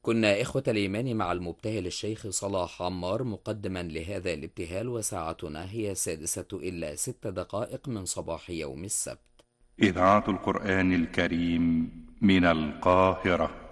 كنا إخوة الإيمان مع المبتهل الشيخ صلاح عمار مقدما لهذا الابتهال، وساعتنا هي 6:06 من صباح يوم السبت. إذاعة القرآن الكريم من القاهرة.